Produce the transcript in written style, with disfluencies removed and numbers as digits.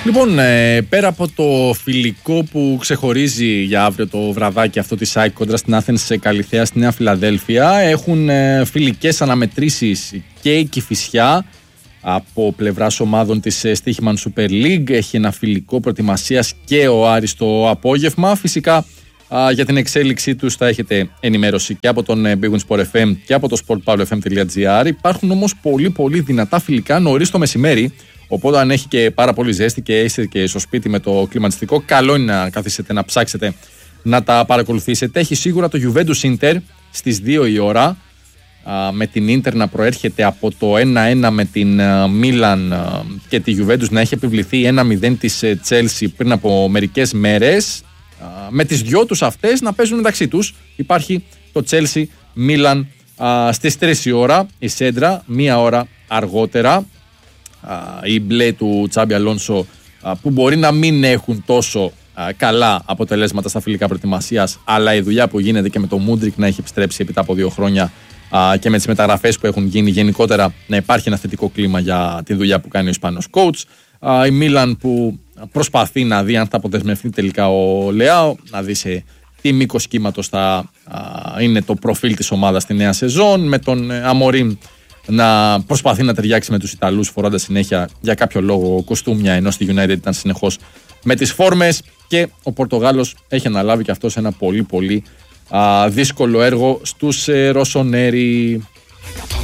Λοιπόν, πέρα από το φιλικό που ξεχωρίζει για αύριο το βραδάκι αυτό τη ΑΕΚ κόντρα στην Athens Καλιθέα στη Νέα Φιλαδέλφια, έχουν φιλικές αναμετρήσεις και η Κηφισιά από πλευράς ομάδων της Stoichman Super League. Έχει ένα φιλικό προετοιμασίας και ο Άρης το απόγευμα. Φυσικά για την εξέλιξή τους θα έχετε ενημέρωση και από τον Big Win Sport FM και από το sportpavlofm.gr. Υπάρχουν όμως πολύ δυνατά φιλικά νωρίς το μεσημέρι. Οπότε, αν έχει και πάρα πολύ ζέστη και είστε και στο σπίτι με το κλιματιστικό, καλό είναι να καθίσετε να ψάξετε να τα παρακολουθήσετε. Έχει σίγουρα το Juventus Inter στις 2 η ώρα, με την Inter να προέρχεται από το 1-1 με την Μίλαν και τη Juventus να έχει επιβληθεί 1-0 της Chelsea πριν από μερικές μέρες. Με τις δυο τους αυτές να παίζουν μεταξύ τους. Υπάρχει το Chelsea Μίλαν στις 3 η ώρα, η Σέντρα 1 ώρα αργότερα. Οι μπλε του Τσάμπι Αλόνσο που μπορεί να μην έχουν τόσο καλά αποτελέσματα στα φιλικά προετοιμασίας, αλλά η δουλειά που γίνεται και με το Μούντρικ να έχει επιστρέψει έπειτα από 2 χρόνια και με τις μεταγραφές που έχουν γίνει γενικότερα να υπάρχει ένα θετικό κλίμα για τη δουλειά που κάνει ο Ισπανός coach. Η Μίλαν που προσπαθεί να δει αν θα αποδεσμευτεί τελικά ο Λεάο, να δει σε τι μήκος κύματος θα είναι το προφίλ της ομάδας στη νέα σεζόν, με τον Αμορίμ να προσπαθεί να ταιριάξει με τους Ιταλούς φορώντας συνέχεια για κάποιο λόγο κοστούμια, ενώ στη United ήταν συνεχώς με τις φόρμες, και ο Πορτογάλος έχει αναλάβει και αυτός ένα πολύ δύσκολο έργο στους Ροσονέρι.